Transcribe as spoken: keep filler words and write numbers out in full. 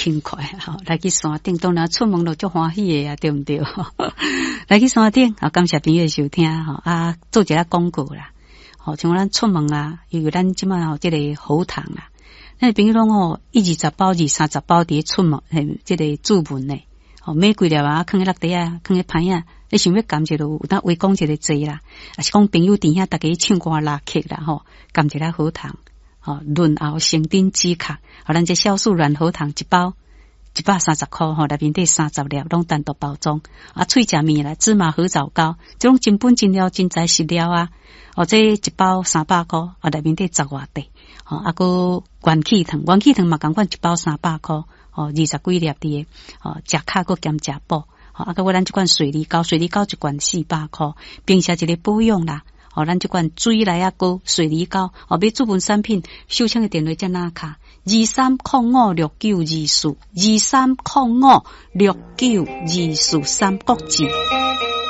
轻快吼，来去山顶当然出门就足欢喜的啊，对不对？来去山顶啊，感谢朋友收听吼啊，做一下广告啦。吼，像咱出门啊，因为咱即摆吼即个好糖啊，咱朋友拢吼一二十包、二三十包伫出门，嘿，即个注文呢，吼买几粒啊，放喺落地啊，放喺盘啊，你想要感觉到有当围讲一个济啦，啊是讲朋友伫遐大家唱歌拉客啦吼，感一下好糖，吼润喉生津止咳，吼咱这酵素软喉糖一包。一百三十块吼，内面底三十粒拢单独包装。啊，脆食面啦，芝麻合枣糕，这种真本真料真材实料啊。哦，这一包三百块，啊，内面底十外块。哦，啊个元气糖，元气糖嘛共款一包三百块。哦，二十几粒的。哦，食卡个兼食补。哦，啊个我咱这款水梨膏，水梨膏一罐四百块，并且一个保养啦。哦，咱这款水来啊膏，水梨膏。哦，要注文产品，收抢的电话在哪卡？二三零五六九二四，二三零五六九二四，三国字。